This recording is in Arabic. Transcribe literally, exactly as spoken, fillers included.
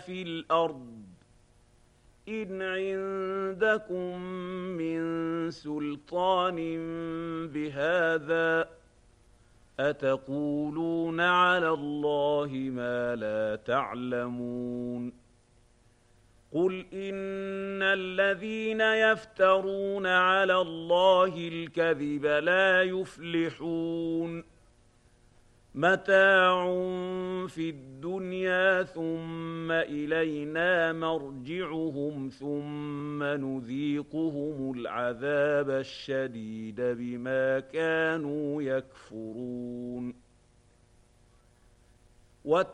في الأرض إن عندكم من سلطان بهذا أتقولون على الله ما لا تعلمون قل إن الذين يفترون على الله الكذب لا يفلحون متاع في الدنيا ثم إلينا مرجعهم ثم نذيقهم العذاب الشديد بما كانوا يكفرون